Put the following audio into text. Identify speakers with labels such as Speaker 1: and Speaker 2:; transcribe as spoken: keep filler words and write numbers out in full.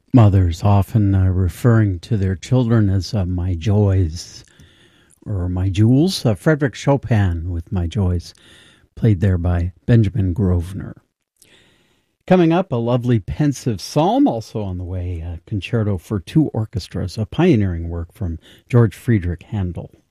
Speaker 1: Mothers often uh, referring to their children as uh, my joys or my jewels. Uh, Frederick Chopin with My Joys, played there by Benjamin Grosvenor. Coming up, a lovely pensive psalm, also on the way, a concerto for two orchestras, a pioneering work from George Friedrich Handel.